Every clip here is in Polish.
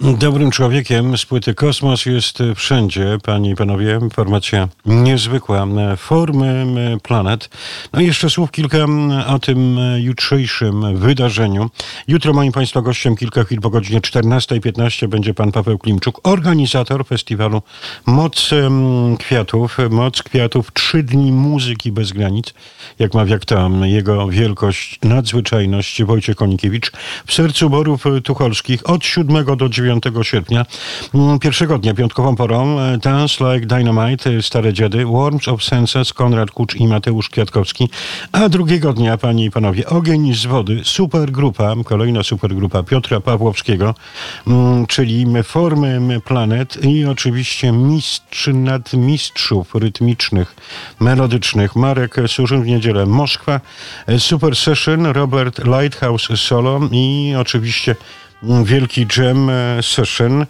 Dobrym człowiekiem z płyty Kosmos jest wszędzie, panie i panowie. Formacja niezwykła, Formy Planet. No i jeszcze słów kilka o tym jutrzejszym wydarzeniu. Jutro moim państwa gościem kilka chwil po godzinie 14:15 będzie pan Paweł Klimczuk, organizator festiwalu Moc Kwiatów. Moc Kwiatów, 3 dni muzyki bez granic. Jak mawia kto? Jego wielkość, nadzwyczajność Wojciech Konikiewicz w sercu Borów Tucholskich od 7 do 9 sierpnia. Pierwszego dnia piątkową porą Dance Like Dynamite, Stare Dziady, Warmth of Senses, Konrad Kucz i Mateusz Kwiatkowski, a drugiego dnia, panie i panowie, Ogień z wody, supergrupa, kolejna supergrupa Piotra Pawłowskiego, czyli Formy Planet i oczywiście mistrz nadmistrzów rytmicznych, melodycznych, Marek Surzyn w niedzielę Moskwa, Super Session, Robert Lighthouse Solo i oczywiście wielki jam session.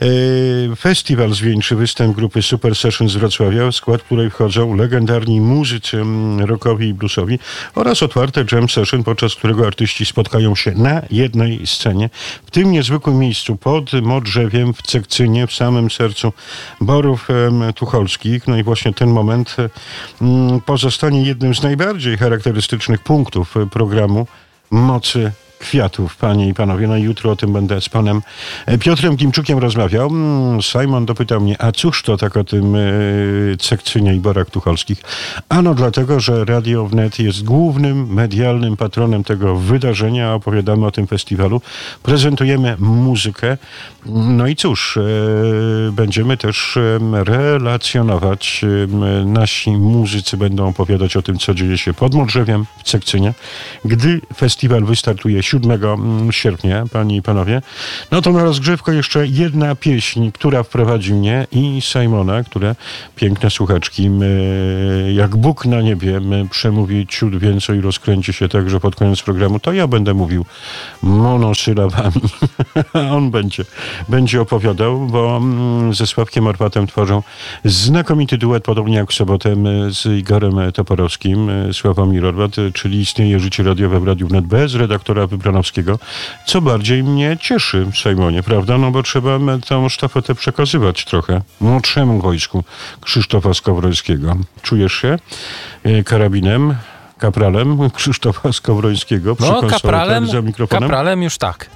Festiwal zwieńczy występ grupy Super Session z Wrocławia, w skład której wchodzą legendarni muzycy rockowi i bluesowi oraz otwarte jam session, podczas którego artyści spotkają się na jednej scenie. W tym niezwykłym miejscu pod Modrzewiem w Cekcynie, w samym sercu Borów Tucholskich. No i właśnie ten moment pozostanie jednym z najbardziej charakterystycznych punktów programu Mocy Kwiatów, panie i panowie. No i jutro o tym będę z panem Piotrem Klimczukiem rozmawiał. Simon dopytał mnie, a cóż to tak o tym Cekcynie i Borach Tucholskich? Ano dlatego, że Radio Wnet jest głównym medialnym patronem tego wydarzenia. Opowiadamy o tym festiwalu, prezentujemy muzykę. No i cóż, będziemy też relacjonować. Nasi muzycy będą opowiadać o tym, co dzieje się pod Modrzewiem w Cekcynie. Gdy festiwal wystartuje 7 sierpnia, panie i panowie, no to na rozgrzewkę jeszcze jedna pieśń, która wprowadzi mnie i Simona, które piękne słuchaczki, jak Bóg na niebie przemówi ciut więcej, rozkręci się tak, że pod koniec programu to ja będę mówił monosylabami. On będzie opowiadał, bo ze Sławkiem Orwatem tworzą znakomity duet, podobnie jak w sobotę z Igorem Toporowskim, Sławomir Orwat, czyli istnieje życie radiowe w Radiu Wnet bez redaktora Wybranowskiego, co bardziej mnie cieszy, Sejmonie, prawda? No bo trzeba tą sztafetę przekazywać trochę młodszemu wojsku Krzysztofa Skowrońskiego. Czujesz się karabinem, kapralem Krzysztofa Skowrońskiego przy konsolach za mikrofonem? Kapralem już tak.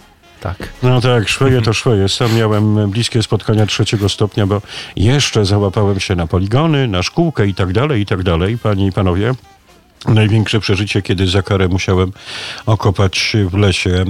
No tak, szweje to szweje. Sam miałem bliskie spotkania 3 stopnia, bo jeszcze załapałem się na poligony, na szkółkę i tak dalej, panie i panowie. Największe przeżycie, kiedy za karę musiałem okopać w lesie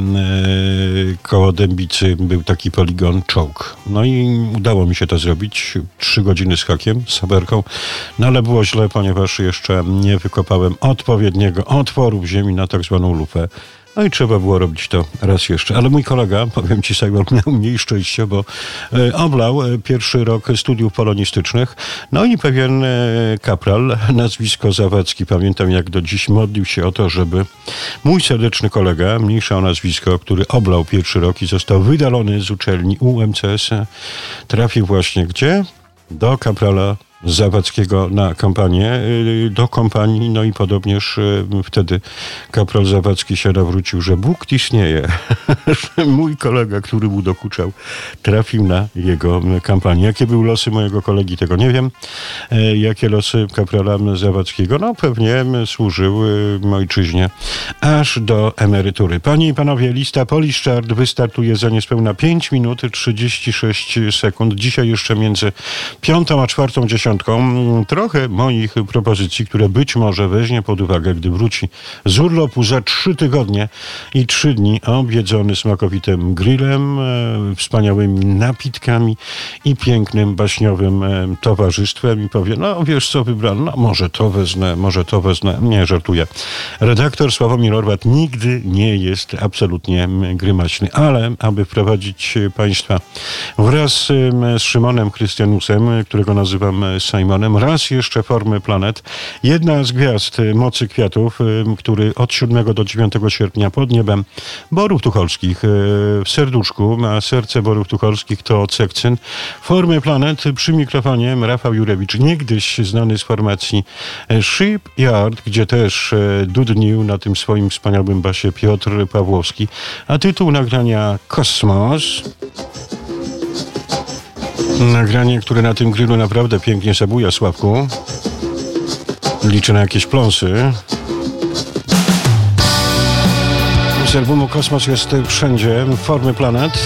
koło Dębicy, był taki poligon czołg. No i udało mi się to zrobić. 3 godziny z hakiem, z saberką. No ale było źle, ponieważ jeszcze nie wykopałem odpowiedniego otworu w ziemi na tak zwaną lufę. No i trzeba było robić to raz jeszcze. Ale mój kolega, powiem ci, Simon, miał mniej szczęścia, bo oblał pierwszy rok studiów polonistycznych. No i pewien kapral, nazwisko Zawadzki, pamiętam jak do dziś, modlił się o to, żeby mój serdeczny kolega, mniejsza o nazwisko, który oblał pierwszy rok i został wydalony z uczelni UMCS, trafił właśnie gdzie? Do kaprala Zawadzkiego na kampanię, do kompanii, no i podobnież wtedy kapral Zawadzki się nawrócił, że Bóg istnieje. Mój kolega, który mu dokuczał, trafił na jego kampanię. Jakie były losy mojego kolegi, tego nie wiem. Jakie losy kaprala Zawadzkiego? No pewnie służył ojczyźnie aż do emerytury. Panie i panowie, lista Polish Chart wystartuje za niespełna 5 minut 36 sekund. Dzisiaj jeszcze między 5 a 4:10 trochę moich propozycji, które być może weźmie pod uwagę, gdy wróci z urlopu za 3 tygodnie i 3 dni objedzony smakowitym grillem, wspaniałymi napitkami i pięknym, baśniowym towarzystwem i powie, no wiesz co wybrałem, no może to wezmę. Nie, żartuję. Redaktor Sławomir Orwat nigdy nie jest absolutnie grymaśny, ale aby wprowadzić państwa wraz z Szymonem Chrystianusem, którego nazywam Simonem, raz jeszcze Formy Planet. Jedna z gwiazd Mocy Kwiatów, który od 7 do 9 sierpnia pod niebem Borów Tucholskich w serduszku, a serce Borów Tucholskich to Cekcyn. Formy Planet przy mikrofonie Rafał Jurewicz, niegdyś znany z formacji Shipyard, gdzie też dudnił na tym swoim wspaniałym basie Piotr Pawłowski, a tytuł nagrania Kosmos. Nagranie, które na tym grillu naprawdę pięknie się buja, Sławku. Liczę na jakieś pląsy. Z albumu Kosmos jest wszędzie, Formy Planet.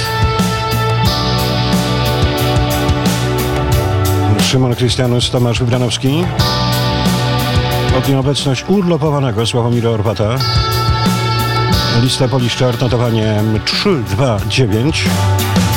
Szymon Krystianus, Tomasz Wybranowski. Od nieobecność urlopowanego Sławomira Orpata. Lista Polish Chart, notowanie 329.